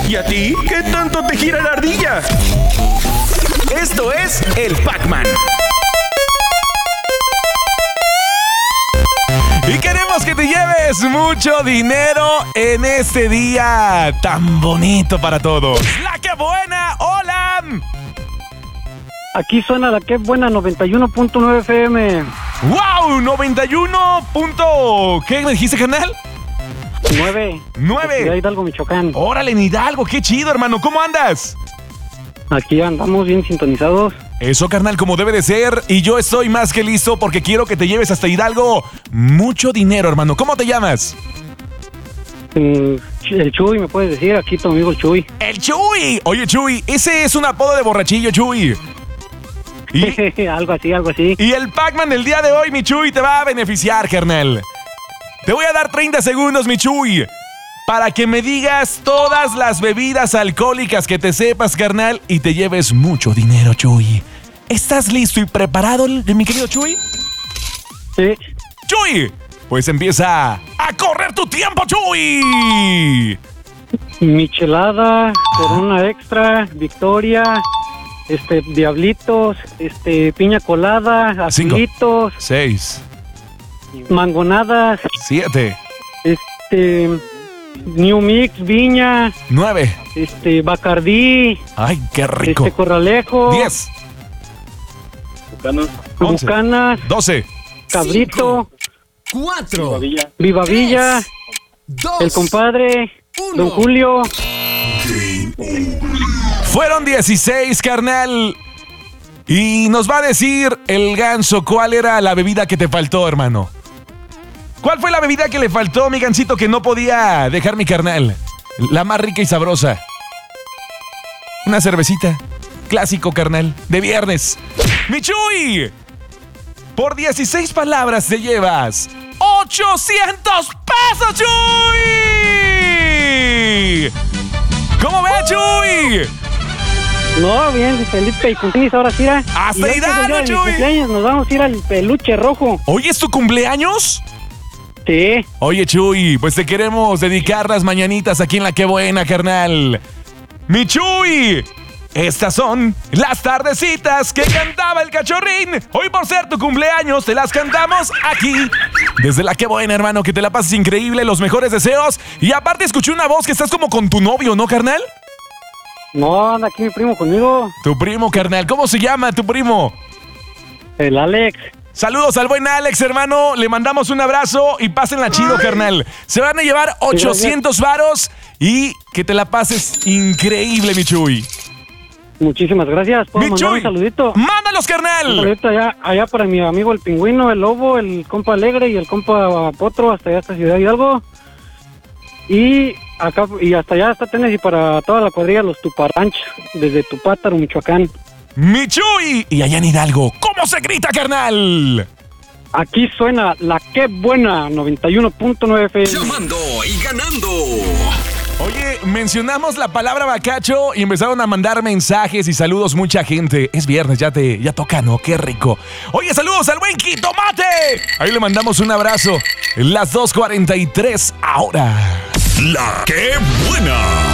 ¿Y a ti? ¿Qué tanto te gira la ardilla? Esto es el Pac-Man. Y queremos que te lleves mucho dinero en este día tan bonito para todos. ¡La que buena! ¡Hola! Aquí suena la que buena 91.9 FM. ¡Wow! 91. ¿Qué me dijiste, carnal? 9. 9. Ciudad Hidalgo, Michoacán. Órale, en Hidalgo, qué chido, hermano. ¿Cómo andas? Aquí andamos bien sintonizados. Eso, carnal, como debe de ser. Y yo estoy más que listo porque quiero que te lleves hasta Hidalgo mucho dinero, hermano. ¿Cómo te llamas? El Chuy, me puedes decir. Aquí tu amigo el Chuy. ¡El Chuy! Oye, Chuy, ese es un apodo de borrachillo, Chuy. Algo así. Y el Pac-Man del día de hoy, mi Chuy, te va a beneficiar, carnal. Te voy a dar 30 segundos, mi Chuy, para que me digas todas las bebidas alcohólicas que te sepas, carnal, y te lleves mucho dinero, Chuy. ¿Estás listo y preparado, mi querido Chuy? Sí. ¡Chuy! Pues empieza a correr tu tiempo, Chuy. Michelada, Corona Extra, Victoria, Diablitos, Piña Colada, Azulitos, 6, Mangonadas, 7, New Mix, Viña, 9. Bacardí, Ay, qué rico. Corralejo, 10, Bucanas, 12, Cabrito, 4, Viva Villa, 2, El Compadre, 1. Don Julio. Fueron 16, carnal. Y nos va a decir el ganso cuál era la bebida que te faltó, hermano. ¿Cuál fue la bebida que le faltó, mi gansito, que no podía dejar mi carnal? La más rica y sabrosa. Una cervecita. Clásico, carnal. De viernes. ¡Mi Chuy! Por 16 palabras te llevas 800 pesos, Chuy. ¿Cómo ve, Chuy? No, bien, Felipe y cumpleaños ahora sí. ¡Hasta Hidalgo, Chuy! Nos vamos a ir al peluche rojo. ¿Hoy es tu cumpleaños? Sí. Oye, Chuy, pues te queremos dedicar las mañanitas aquí en La Qué Buena, carnal. ¡Mi Chuy! Estas son las tardecitas que cantaba el cachorrín. Hoy por ser tu cumpleaños te las cantamos aquí. Desde La Qué Buena, hermano, que te la pases increíble, los mejores deseos. Y aparte escuché una voz que estás como con tu novio, ¿no, carnal? No, anda aquí mi primo conmigo. Tu primo, carnal. ¿Cómo se llama tu primo? El Alex. Saludos al buen Alex, hermano. Le mandamos un abrazo y pásenla chido, carnal. Se van a llevar 800 varos y que te la pases increíble, mi Chuy. Muchísimas gracias. ¿Puedo Mi mandar Chuy, un saludito? ¡mándalos, Un carnal! saludito allá para mi amigo el Pingüino, el Lobo, el compa Alegre y el compa Potro, hasta allá, hasta Ciudad Hidalgo. Y acá y hasta allá, hasta Tennessee, para toda la cuadrilla, los Tuparanch, desde Tupátaro, Michoacán. ¡Mi Chuy! Y allá en Hidalgo, ¿cómo se grita, carnal? Aquí suena la Qué Buena 91.9 FM. Llamando y ganando. Oye, mencionamos la palabra bacacho y empezaron a mandar mensajes y saludos mucha gente. Es viernes, ya toca, ¿no? Qué rico. Oye, saludos al buen Quitomate. Ahí le mandamos un abrazo. Las 2:43 ahora. La Qué Buena.